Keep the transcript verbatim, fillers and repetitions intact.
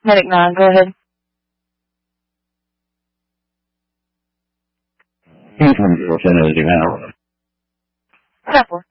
Medic nine, go ahead. Income for ten eighty now. ten four.